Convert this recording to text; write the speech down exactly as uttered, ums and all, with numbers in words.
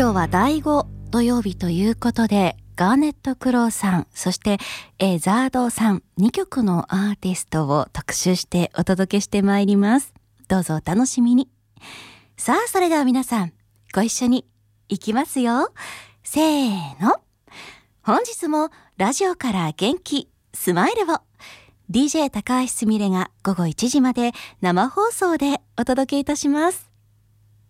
今日はだいご土曜日ということで、ガーネット・クローさん、そして、えー、ザードさんにきょくのアーティストを特集してお届けしてまいります。どうぞお楽しみに。さあ、それでは皆さんご一緒にいきますよ。せーの。本日もラジオから元気スマイルを ディージェー 高橋すみれが午後いちじまで生放送でお届けいたします。